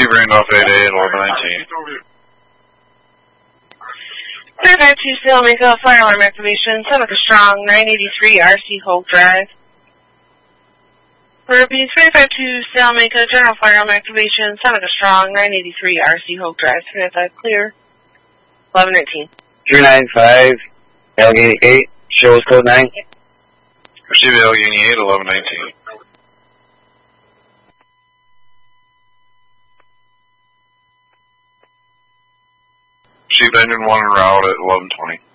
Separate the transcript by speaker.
Speaker 1: Randolph 8A at 1119.
Speaker 2: 352 Salamico, fire alarm activation, Seneca Strong, 983 RC Hope Drive. Repeat, 352 Salamico, general fire alarm activation, Seneca Strong, 983 RC Hope Drive. 395 clear, 1119.
Speaker 3: 395 Allegheny 8, show us code 9.
Speaker 1: Receive Allegheny 8 at 1119. Receive engine 1 en route at 1120.